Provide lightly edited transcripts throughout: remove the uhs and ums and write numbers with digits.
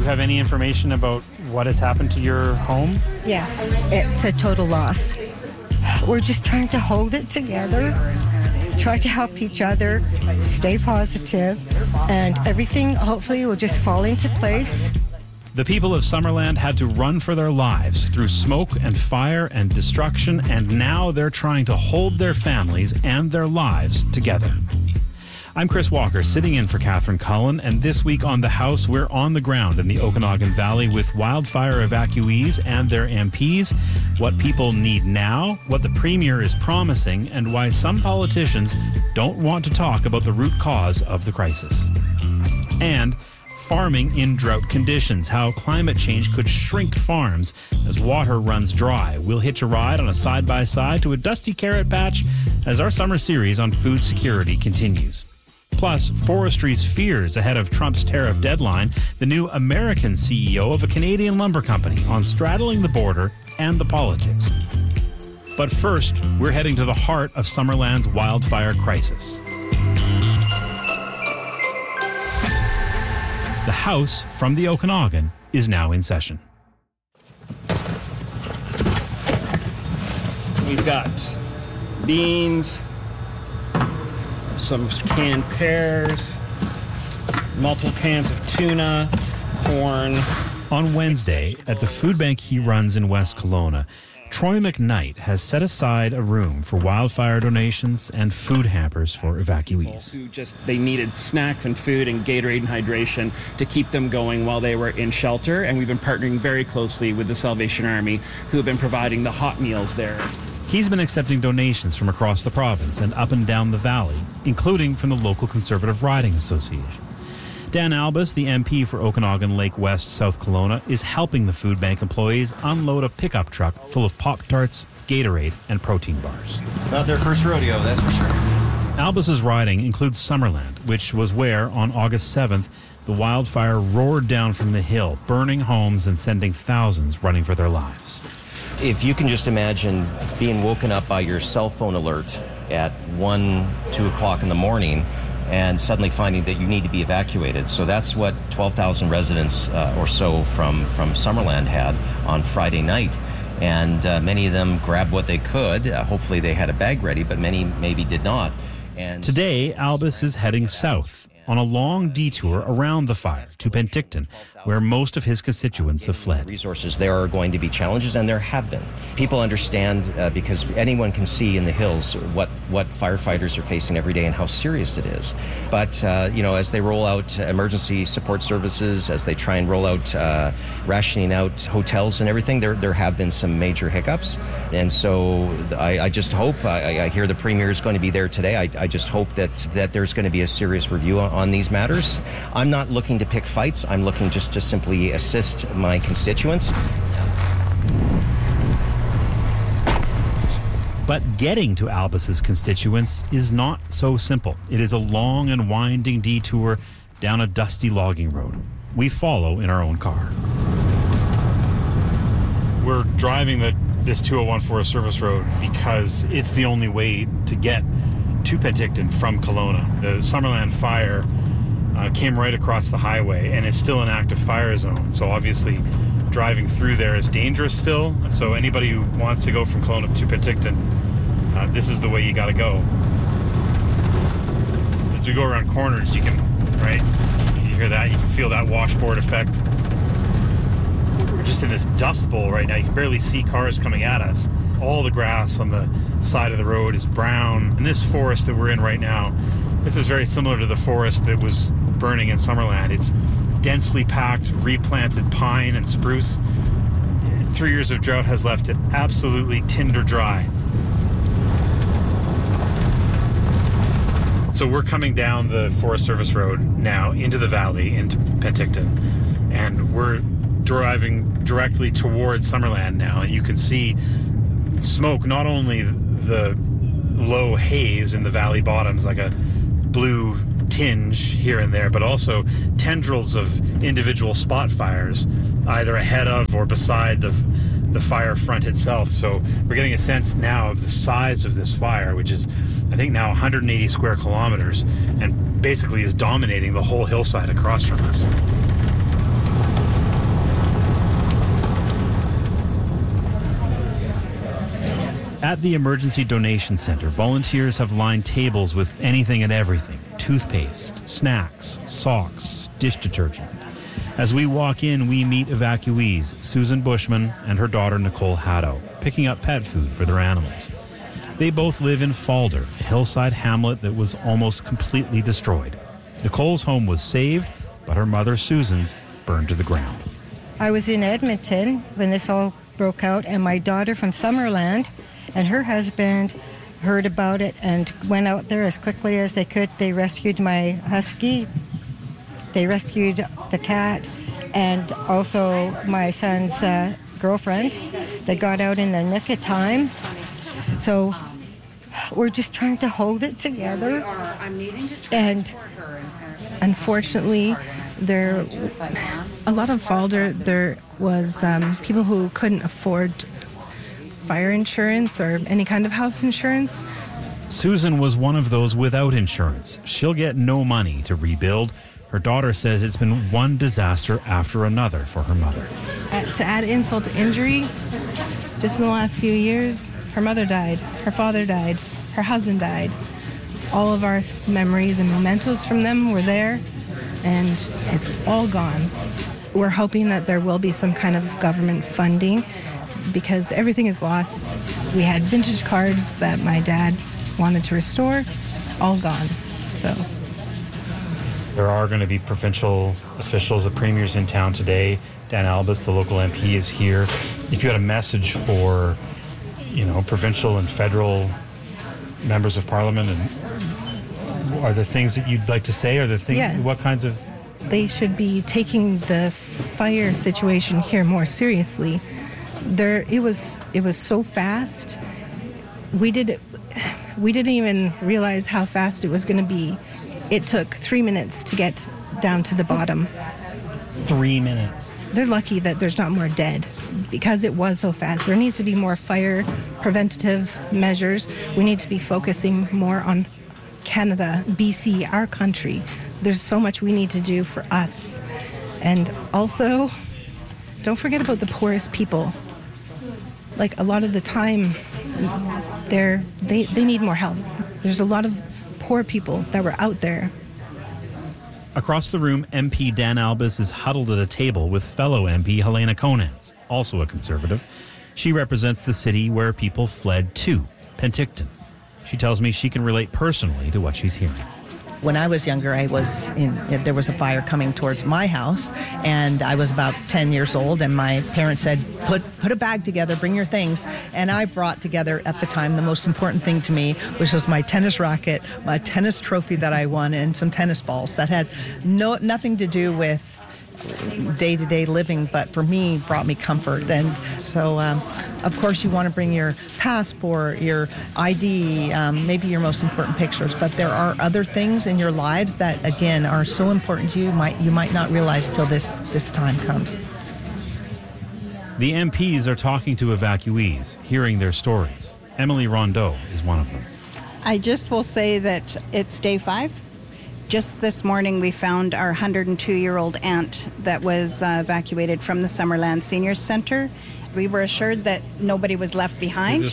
you have any information about what has happened to your home? Yes, it's a total loss. We're just trying to hold it together, try to help each other, stay positive, and everything hopefully will just fall into place. The people of Summerland had to run for their lives through smoke and fire and destruction, and now they're trying to hold their families and their lives together. I'm Chris Walker, sitting in for Catherine Cullen, and this week on The House, we're on the ground in the Okanagan Valley with wildfire evacuees and their MPs, what people need now, what the Premier is promising, and why some politicians don't want to talk about the root cause of the crisis. And farming in drought conditions, how climate change could shrink farms as water runs dry. We'll hitch a ride on a side-by-side to a dusty carrot patch as our summer series on food security continues. Plus, forestry's fears ahead of Trump's tariff deadline, the new American CEO of a Canadian lumber company on straddling the border and the politics. But first, we're heading to the heart of Summerland's wildfire crisis. The House from the Okanagan is now in session. We've got beans, some canned pears, multiple cans of tuna, corn. On Wednesday, at the food bank he runs in West Kelowna, Troy McKnight has set aside a room for wildfire donations and food hampers for evacuees. They needed snacks and food and Gatorade and hydration to keep them going while they were in shelter, and we've been partnering very closely with the Salvation Army, who have been providing the hot meals there. He's been accepting donations from across the province and up and down the valley, including from the local Conservative Riding Association. Dan Albus, the MP for Okanagan Lake West, South Kelowna, is helping the food bank employees unload a pickup truck full of Pop-Tarts, Gatorade, and protein bars. Not their first rodeo, that's for sure. Albus's riding includes Summerland, which was where, on August 7th, the wildfire roared down from the hill, burning homes and sending thousands running for their lives. If you can just imagine being woken up by your cell phone alert at 1, 2 o'clock in the morning and suddenly finding that you need to be evacuated. So that's what 12,000 residents or so from Summerland had on Friday night. And many of them grabbed what they could. Hopefully they had a bag ready, but many maybe did not. And today, Albus is heading south on a long detour around the fire to Penticton, where most of his constituents have fled. Resources, there are going to be challenges, and there have been. People understand because anyone can see in the hills what firefighters are facing every day and how serious it is. But, as they roll out emergency support services, as they try and roll out rationing out hotels and everything, there have been some major hiccups. And so I just hope, I hear the Premier is going to be there today. I just hope that there's going to be a serious review on these matters. I'm not looking to pick fights. I'm looking just to simply assist my constituents. But getting to Albus's constituents is not so simple. It is a long and winding detour down a dusty logging road. We follow in our own car. We're driving this 201 Forest Service Road because it's the only way to get to Penticton from Kelowna. The Summerland fire came right across the highway, and it's still an active fire zone. So obviously driving through there is dangerous still. So anybody who wants to go from Kelowna to Penticton, this is the way you got to go. As we go around corners, you can, right? You hear that? You can feel that washboard effect. We're just in this dust bowl right now. You can barely see cars coming at us. All the grass on the side of the road is brown. And this forest that we're in right now, this is very similar to the forest that was burning in Summerland. It's densely packed, replanted pine and spruce. 3 years of drought has left it absolutely tinder dry. So we're coming down the Forest Service Road now into the valley, into Penticton, and we're driving directly towards Summerland now, and you can see smoke, not only the low haze in the valley bottoms, like a blue tinge here and there, but also tendrils of individual spot fires, either ahead of or beside the fire front itself. So we're getting a sense now of the size of this fire, which is, I think, now 180 square kilometers, and basically is dominating the whole hillside across from us. At the Emergency Donation Center, volunteers have lined tables with anything and everything: toothpaste, snacks, socks, dish detergent. As we walk in, we meet evacuees, Susan Bushman and her daughter Nicole Haddo, picking up pet food for their animals. They both live in Falder, a hillside hamlet that was almost completely destroyed. Nicole's home was saved, but her mother Susan's burned to the ground. I was in Edmonton when this all broke out, and my daughter from Summerland and her husband heard about it and went out there as quickly as they could. They rescued my husky, they rescued the cat, and also my son's girlfriend. They got out in the nick of time. So we're just trying to hold it together. And unfortunately, a lot of Falder, there was people who couldn't afford fire insurance or any kind of house insurance. Susan was one of those without insurance. She'll get no money to rebuild. Her daughter says it's been one disaster after another for her mother. To add insult to injury, just in the last few years, her mother died, her father died, her husband died. All of our memories and mementos from them were there, and it's all gone. We're hoping that there will be some kind of government funding because everything is lost. We had vintage cards that my dad wanted to restore, all gone. So there are going to be provincial officials. The Premier's in town today. Dan Albus, the local MP, is here. If you had a message for, provincial and federal members of Parliament, and are there things that you'd like to say? Are there things? Yes. What kinds of? They should be taking the fire situation here more seriously. It was so fast. We didn't even realize how fast it was going to be. It took 3 minutes to get down to the bottom. 3 minutes. They're lucky that there's not more dead because it was so fast. There needs to be more fire preventative measures. We need to be focusing more on Canada, BC, our country. There's so much we need to do for us. And also, don't forget about the poorest people. Like, a lot of the time, they need more help. There's a lot of poor people that were out there. Across the room, MP Dan Albus is huddled at a table with fellow MP Helena Conants, also a Conservative. She represents the city where people fled to, Penticton. She tells me she can relate personally to what she's hearing. When I was younger, there was a fire coming towards my house, and I was about 10 years old, and my parents said, put a bag together, bring your things. And I brought together, at the time, the most important thing to me, which was my tennis racket, my tennis trophy that I won, and some tennis balls that had nothing to do with day-to-day living, but for me, brought me comfort. And so, of course, you want to bring your passport, your ID, maybe your most important pictures, but there are other things in your lives that, again, are so important to you, you might not realize till this time comes. The MPs are talking to evacuees, hearing their stories. Emily Rondeau is one of them. I just will say that it's day 5. Just this morning, we found our 102-year-old aunt that was evacuated from the Summerland Seniors Center. We were assured that nobody was left behind.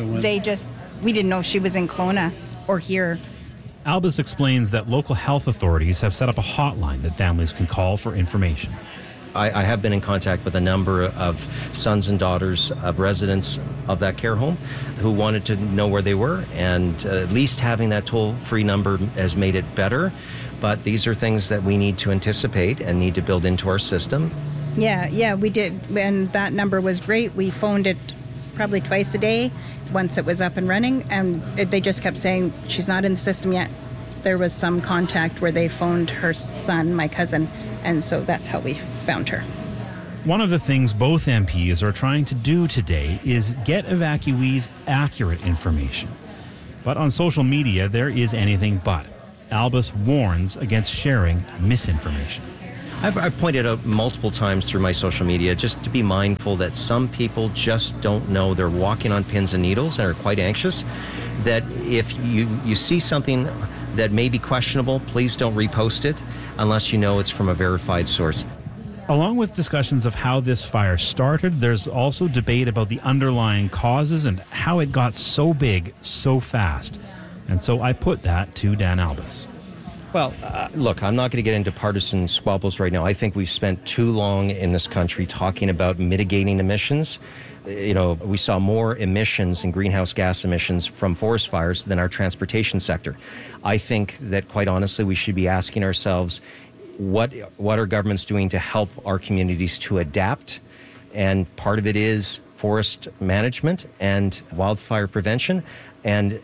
We didn't know if she was in Kelowna or here. Albus explains that local health authorities have set up a hotline that families can call for information. I have been in contact with a number of sons and daughters of residents of that care home who wanted to know where they were, and at least having that toll-free number has made it better. But these are things that we need to anticipate and need to build into our system. Yeah, we did, and that number was great. We phoned it probably twice a day once it was up and running, and they just kept saying, she's not in the system yet. There was some contact where they phoned her son, my cousin, and so that's how we found her. One of the things both MPs are trying to do today is get evacuees accurate information. But on social media, there is anything but. Albus warns against sharing misinformation. I've pointed out multiple times through my social media just to be mindful that some people just don't know. They're walking on pins and needles and are quite anxious. That if you see something that may be questionable, please don't repost it unless you know it's from a verified source. Along with discussions of how this fire started, there's also debate about the underlying causes and how it got so big so fast. And so I put that to Dan Albus. Well, look, I'm not going to get into partisan squabbles right now. I think we've spent too long in this country talking about mitigating emissions. You know, we saw more emissions and greenhouse gas emissions from forest fires than our transportation sector. I think that, quite honestly, we should be asking ourselves, what are governments doing to help our communities to adapt? And part of it is forest management and wildfire prevention. And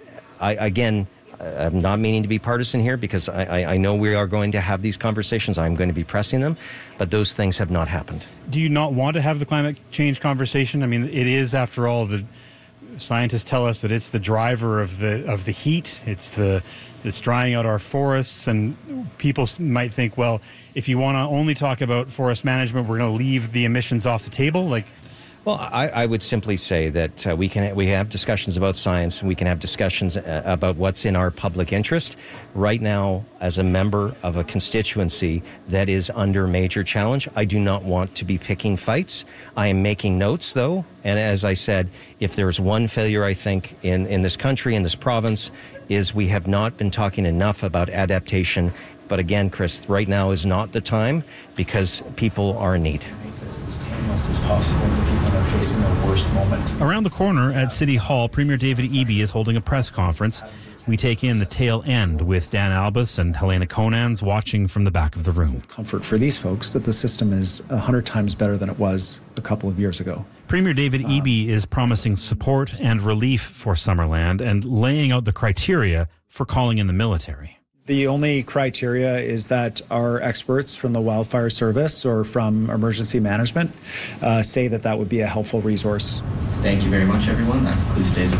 I'm not meaning to be partisan here because I know we are going to have these conversations. I'm going to be pressing them, but those things have not happened. Do you not want to have the climate change conversation? I mean, it is, after all, the scientists tell us that it's the driver of the heat. It's drying out our forests, and people might think, well, if you want to only talk about forest management, we're going to leave the emissions off the table. Well, I would simply say that we have discussions about science, and we can have discussions about what's in our public interest. Right now, as a member of a constituency that is under major challenge, I do not want to be picking fights. I am making notes, though, and as I said, if there's one failure, I think, in this country, in this province, is we have not been talking enough about adaptation. But again, Chris, right now is not the time because people are in need. As painless as possible for people that are facing their worst moment. Around the corner at City Hall, Premier David Eby is holding a press conference. We take in the tail end with Dan Albus and Helena Conans watching from the back of the room. Comfort for these folks that the system is 100 times better than it was a couple of years ago. Premier David Eby is promising support and relief for Summerland and laying out the criteria for calling in the military. The only criteria is that our experts from the Wildfire Service or from emergency management say that would be a helpful resource. Thank you very much, everyone. That concludes today's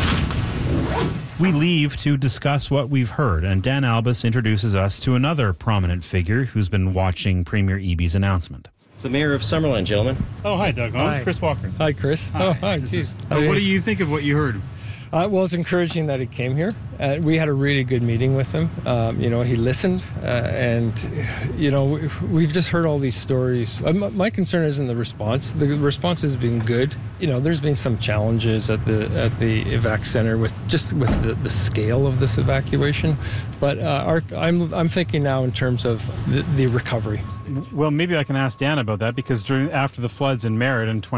event. We leave to discuss what we've heard, and Dan Albus introduces us to another prominent figure who's been watching Premier Eby's announcement. It's the Mayor of Summerland, gentlemen. Oh, hi, Doug Holmes. Chris Walker. Hi, Chris. Hi. Oh, hi. Geez. What do you think of what you heard? Well, it's encouraging that he came here. We had a really good meeting with him. He listened, and we've just heard all these stories. My concern isn't the response. The response has been good. There's been some challenges at the evac center with the scale of this evacuation, but I'm thinking now in terms of the recovery. Well, maybe I can ask Dan about that, because after the floods in Merritt in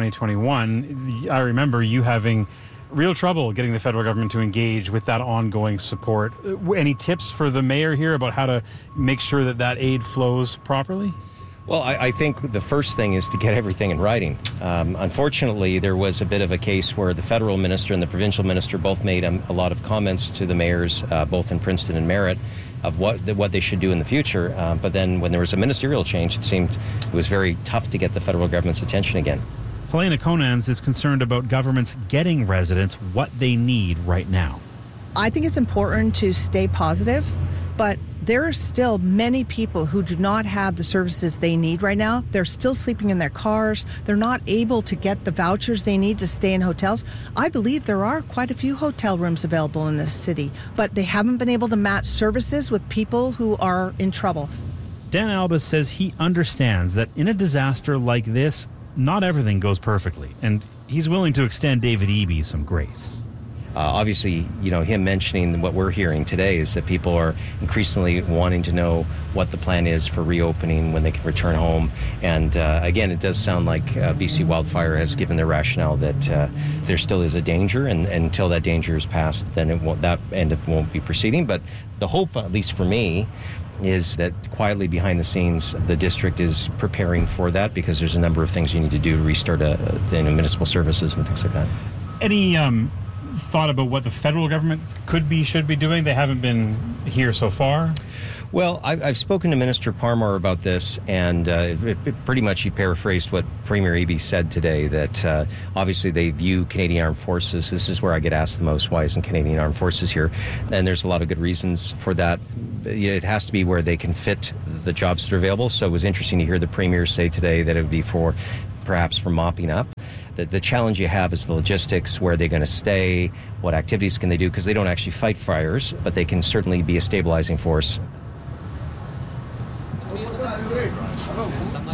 2021, I remember you having real trouble getting the federal government to engage with that ongoing support. Any tips for the mayor here about how to make sure that aid flows properly? Well, I think the first thing is to get everything in writing. Unfortunately, there was a bit of a case where the federal minister and the provincial minister both made a lot of comments to the mayors, both in Princeton and Merritt, of what they should do in the future. But then when there was a ministerial change, it seemed it was very tough to get the federal government's attention again. Helena Conans is concerned about governments getting residents what they need right now. I think it's important to stay positive, but there are still many people who do not have the services they need right now. They're still sleeping in their cars. They're not able to get the vouchers they need to stay in hotels. I believe there are quite a few hotel rooms available in this city, but they haven't been able to match services with people who are in trouble. Dan Albus says he understands that in a disaster like this, not everything goes perfectly, and he's willing to extend David Eby some grace. Obviously, him mentioning what we're hearing today is that people are increasingly wanting to know what the plan is for reopening when they can return home. And again, it does sound like BC Wildfire has given their rationale that there still is a danger, and until that danger is passed, then that end won't be proceeding. But the hope, at least for me, is that quietly behind the scenes, the district is preparing for that, because there's a number of things you need to do to restart municipal services and things like that. Any thought about what the federal government should be doing? They haven't been here so far. Well, I've spoken to Minister Parmar about this, and pretty much he paraphrased what Premier Eby said today, that obviously they view Canadian Armed Forces. This is where I get asked the most, why isn't Canadian Armed Forces here? And there's a lot of good reasons for that. It has to be where they can fit the jobs that are available. So it was interesting to hear the Premier say today that it would be perhaps for mopping up. The challenge you have is the logistics, where they're going to stay, what activities can they do, because they don't actually fight fires, but they can certainly be a stabilizing force.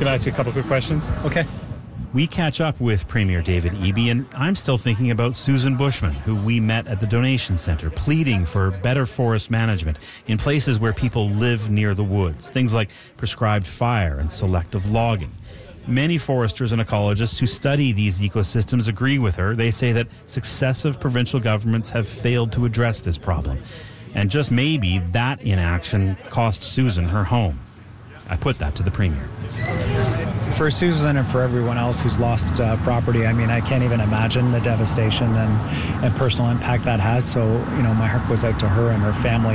Can I ask you a couple quick questions? Okay. We catch up with Premier David Eby, and I'm still thinking about Susan Bushman, who we met at the donation center, pleading for better forest management in places where people live near the woods. Things like prescribed fire and selective logging. Many foresters and ecologists who study these ecosystems agree with her. They say that successive provincial governments have failed to address this problem. And just maybe that inaction cost Susan her home. I put that to the Premier. For Susan and for everyone else who's lost property, I mean, I can't even imagine the devastation and personal impact that has. So, my heart goes out to her and her family,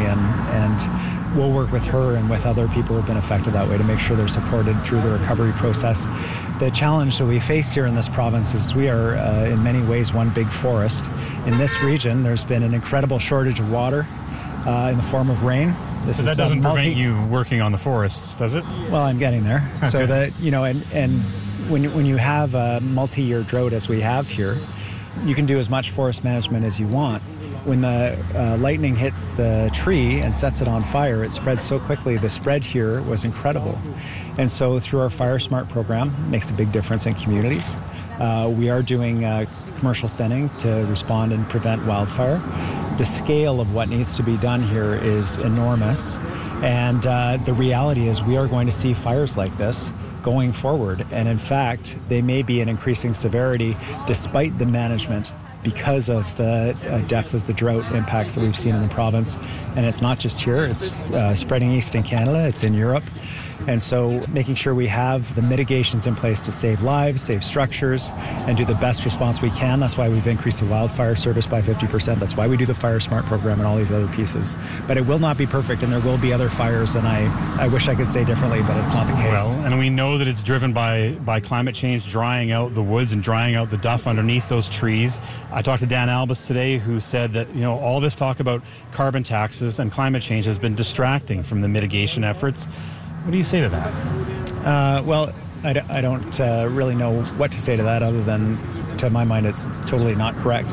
and we'll work with her and with other people who have been affected that way to make sure they're supported through the recovery process. The challenge that we face here in this province is we are, in many ways, one big forest. In this region, there's been an incredible shortage of water in the form of rain. So that doesn't prevent you working on the forests, does it? Well, I'm getting there. Okay. So that, and when you have a multi-year drought as we have here, you can do as much forest management as you want. When the lightning hits the tree and sets it on fire, it spreads so quickly. The spread here was incredible. And so through our Fire Smart program, it makes a big difference in communities. We are doing commercial thinning to respond and prevent wildfire. The scale of what needs to be done here is enormous. And the reality is we are going to see fires like this going forward. And in fact, they may be in increasing severity despite the management because of the depth of the drought impacts that we've seen in the province. And it's not just here, it's spreading east in Canada, it's in Europe. And so making sure we have the mitigations in place to save lives, save structures, and do the best response we can. That's why we've increased the wildfire service by 50%. That's why we do the Fire Smart program and all these other pieces. But it will not be perfect, and there will be other fires, and I wish I could say differently, but it's not the case. Well, and we know that it's driven by climate change, drying out the woods and drying out the duff underneath those trees. I talked to Dan Albus today, who said that, all this talk about carbon taxes and climate change has been distracting from the mitigation efforts. What do you say to that? Well, I don't really know what to say to that other than, to my mind, it's totally not correct.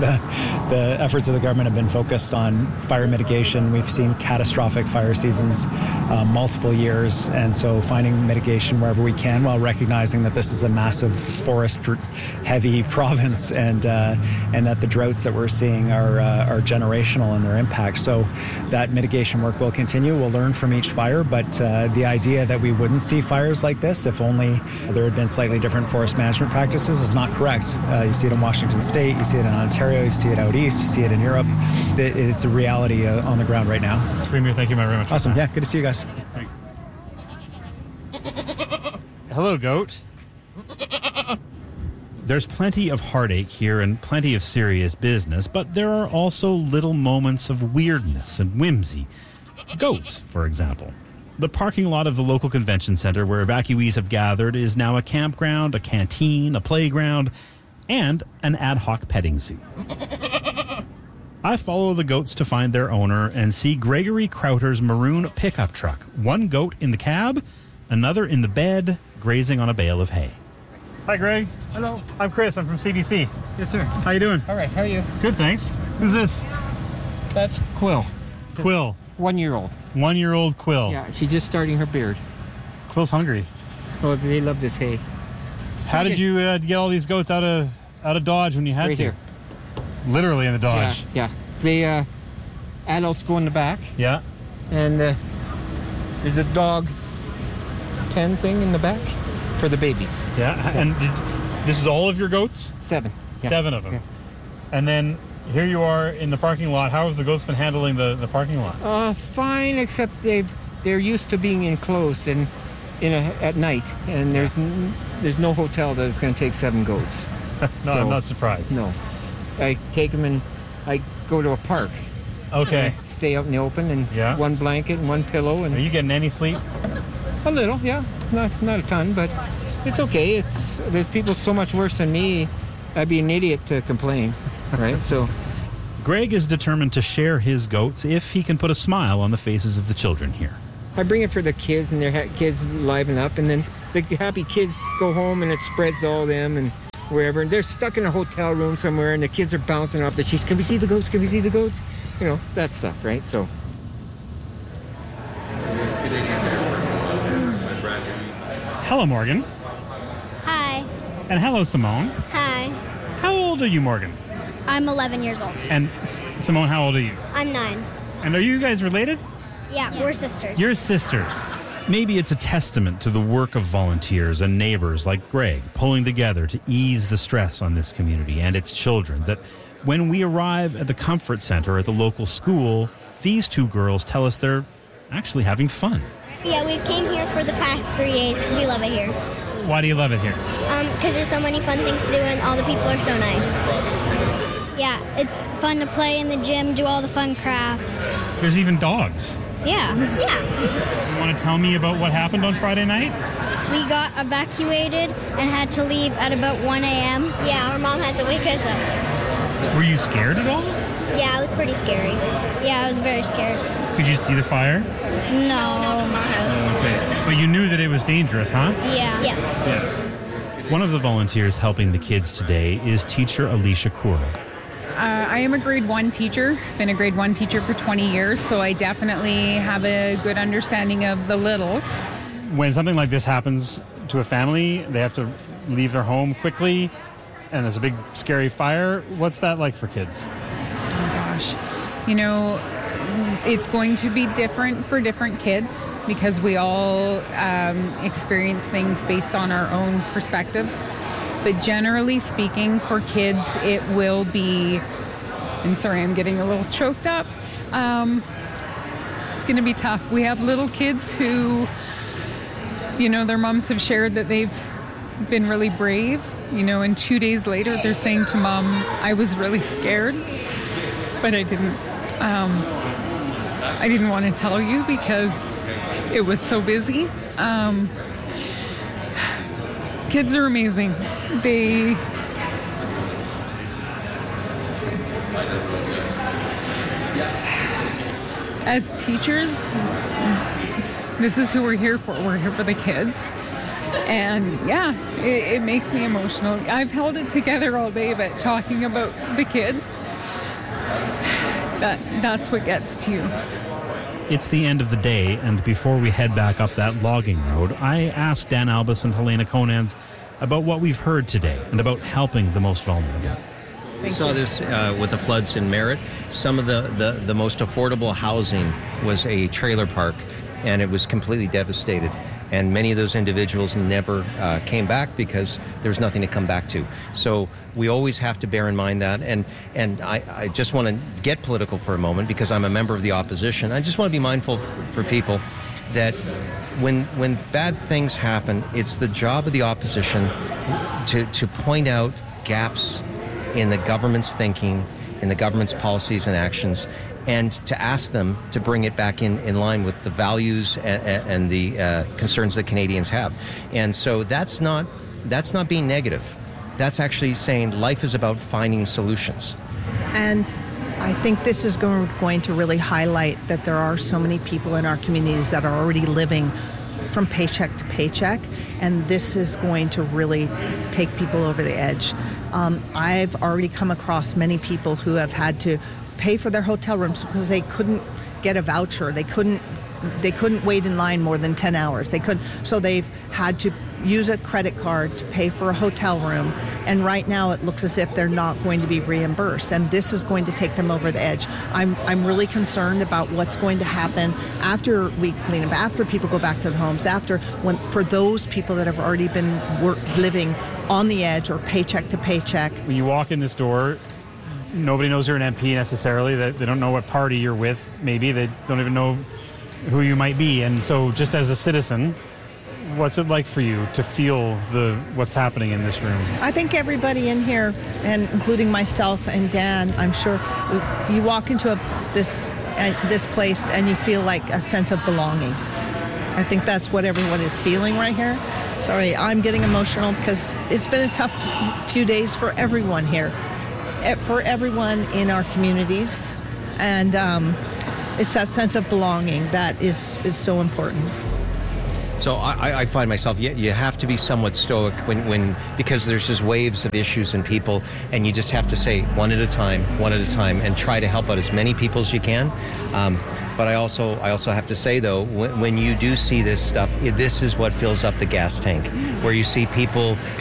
The efforts of the government have been focused on fire mitigation. We've seen catastrophic fire seasons, multiple years, and so finding mitigation wherever we can while recognizing that this is a massive forest-heavy province and that the droughts that we're seeing are generational in their impact. So that mitigation work will continue. We'll learn from each fire, but the idea that we wouldn't see fires like this if only there had been slightly different forest management practices is not correct. You see it in Washington State, you see it in Ontario, you see it out east, you see it in Europe. It's the reality on the ground right now. Premier, thank you very much. Awesome. Yeah, good to see you guys. Thanks. Hello, goat. There's plenty of heartache here and plenty of serious business, but there are also little moments of weirdness and whimsy. Goats, for example. The parking lot of the local convention center where evacuees have gathered is now a campground, a canteen, a playground, and an ad hoc petting zoo. I follow the goats to find their owner and see Gregory Crowther's maroon pickup truck. One goat in the cab, another in the bed, grazing on a bale of hay. Hi, Greg. Hello. I'm Chris. I'm from CBC. Yes, sir. How you doing? All right. How are you? Good, thanks. Who's this? That's Quill. Quill. 1-year-old. 1-year-old Quill. Yeah, she's just starting her beard. Quill's hungry. Oh, they love this hay. How did you get all these goats out of Dodge when you had right to? Here. Literally in the Dodge. Yeah. The adults go in the back. Yeah. And there's a dog pen thing in the back for the babies. Yeah. And this is all of your goats? 7. Yeah. 7 of them. Yeah. And then here you are in the parking lot. How have the goats been handling the parking lot? Fine, except they're used to being enclosed and at night, and there's no hotel that is going to take 7 goats. No, so, I'm not surprised. No, I take them and I go to a park. Okay. Stay out in the open and one blanket and one pillow. And are you getting any sleep? A little, yeah. Not a ton, but it's okay. There's people so much worse than me. I'd be an idiot to complain, right? So. Greg is determined to share his goats if he can put a smile on the faces of the children here. I bring it for the kids, and their kids liven up, and then the happy kids go home, and it spreads to all them and wherever. And they're stuck in a hotel room somewhere, and the kids are bouncing off the sheets. Can we see the goats? Can we see the goats? You know, that stuff, right? So. Hello, Morgan. Hi. And hello, Simone. Hi. How old are you, Morgan? I'm 11 years old. And Simone, how old are you? I'm 9. And are you guys related? Yeah, we're sisters. You're sisters. Maybe it's a testament to the work of volunteers and neighbors like Greg pulling together to ease the stress on this community and its children that when we arrive at the Comfort Center at the local school, these two girls tell us they're actually having fun. Yeah, we've came here for the past 3 days because we love it here. Why do you love it here? Because there's so many fun things to do and all the people are so nice. Yeah, it's fun to play in the gym, do all the fun crafts. There's even dogs. Yeah. You want to tell me about what happened on Friday night? We got evacuated and had to leave at about 1 a.m. Yeah, our mom had to wake us up. Were you scared at all? Yeah, it was pretty scary. Yeah, I was very scared. Could you see the fire? No, not from our house. Okay. But you knew that it was dangerous, huh? Yeah. One of the volunteers helping the kids today is teacher Alicia Cour. I am a grade 1 teacher, been a grade 1 teacher for 20 years, so I definitely have a good understanding of the littles. When something like this happens to a family, they have to leave their home quickly, and there's a big scary fire. What's that like for kids? Oh gosh. You know, it's going to be different for different kids because we all experience things based on our own perspectives. But generally speaking, for kids, it will be, and sorry, I'm getting a little choked up. It's going to be tough. We have little kids who, you know, their moms have shared that they've been really brave, you know, and 2 days later they're saying to mom, I was really scared, but I didn't want to tell you because it was so busy. Kids are amazing. As teachers, this is who we're here for. We're here for the kids. And yeah, it makes me emotional. I've held it together all day, but talking about the kids, that's what gets to you. It's the end of the day, and before we head back up that logging road, I asked Dan Albus and Helena Conans about what we've heard today and about helping the most vulnerable. We saw this with the floods in Merritt. Some of the most affordable housing was a trailer park, and it was completely devastated. And many of those individuals never came back because there was nothing to come back to. So we always have to bear in mind that. And I just want to get political for a moment because I'm a member of the opposition. I just want to be mindful for people that when bad things happen, it's the job of the opposition to point out gaps in the government's thinking, in the government's policies and actions, and to ask them to bring it back in line with the values and the concerns that Canadians have. And so that's not being negative. That's actually saying life is about finding solutions. And I think this is going to really highlight that there are so many people in our communities that are already living from paycheck to paycheck, and this is going to really take people over the edge. I've already come across many people who have had to pay for their hotel rooms because they couldn't get a voucher. They couldn't wait in line more than 10 hours. So they've had to use a credit card to pay for a hotel room, and right now it looks as if they're not going to be reimbursed, and this is going to take them over the edge. I'm really concerned about what's going to happen after we clean up, after people go back to the homes, for those people that have already been living on the edge or paycheck to paycheck. When you walk in this door, nobody knows you're an MP necessarily. They don't know what party you're with. Maybe they don't even know who you might be. And so just as a citizen, what's it like for you to feel what's happening in this room? I think everybody in here, and including myself and Dan, I'm sure, you walk into this place and you feel like a sense of belonging. I think that's what everyone is feeling right here. Sorry, I'm getting emotional because it's been a tough few days for everyone here, for everyone in our communities, and it's that sense of belonging that is so important. So I find myself, you have to be somewhat stoic because there's just waves of issues and people, and you just have to say one at a time, and try to help out as many people as you can. But I also have to say, though, when you do see this stuff, this is what fills up the gas tank, where you see people